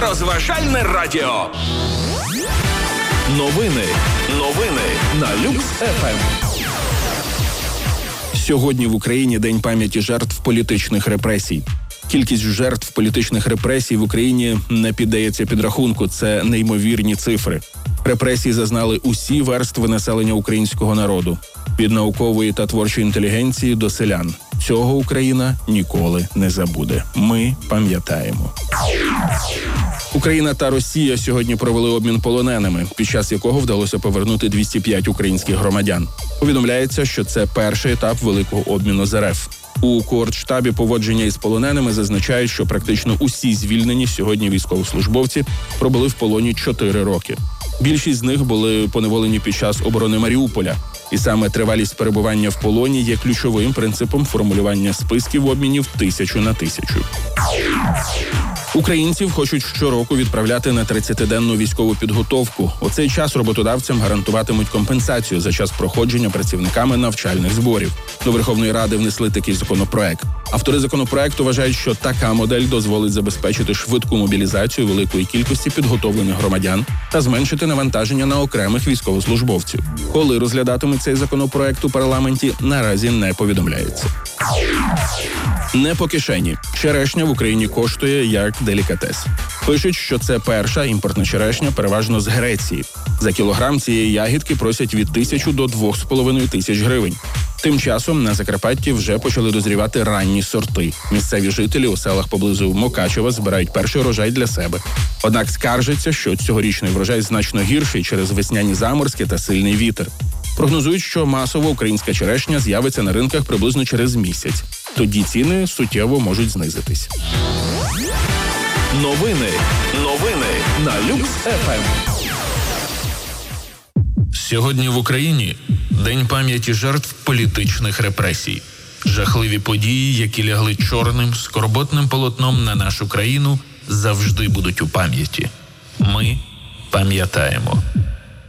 Розважальне радіо. Новини на Люкс-ФМ. Сьогодні в Україні День пам'яті жертв політичних репресій. Кількість жертв політичних репресій в Україні не піддається підрахунку. Це неймовірні цифри. Репресії зазнали усі верстви населення українського народу. Від наукової та творчої інтелігенції до селян. Цього Україна ніколи не забуде. Ми пам'ятаємо. Україна та Росія сьогодні провели обмін полоненими, під час якого вдалося повернути 205 українських громадян. Повідомляється, що це перший етап великого обміну з РФ. У коордштабі поводження із полоненими зазначають, що практично усі звільнені сьогодні військовослужбовці пробули в полоні 4 роки. Більшість з них були поневолені під час оборони Маріуполя. І саме тривалість перебування в полоні є ключовим принципом формулювання списків обмінів 1000 на 1000. Українців хочуть щороку відправляти на 30-денну військову підготовку. У цей час роботодавцям гарантуватимуть компенсацію за час проходження працівниками навчальних зборів. До Верховної Ради внесли такий законопроект. Автори законопроекту вважають, що така модель дозволить забезпечити швидку мобілізацію великої кількості підготовлених громадян та зменшити навантаження на окремих військовослужбовців. Коли розглядатимуть цей законопроект у парламенті, наразі не повідомляється. Не по кишені. Черешня в Україні коштує як делікатес. Пишуть, що це перша імпортна черешня, переважно з Греції. За кілограм цієї ягідки просять від 1000 до 2500 гривень. Тим часом на Закарпатті вже почали дозрівати ранні сорти. Місцеві жителі у селах поблизу Мокачева збирають перший урожай для себе. Однак скаржаться, що цьогорічний врожай значно гірший через весняні заморозки та сильний вітер. Прогнозують, що масово українська черешня з'явиться на ринках приблизно через місяць. Тоді ціни суттєво можуть знизитись. Новини на Люкс-ФМ. Сьогодні в Україні День пам'яті жертв політичних репресій. Жахливі події, які лягли чорним, скорботним полотном на нашу країну, завжди будуть у пам'яті. Ми пам'ятаємо.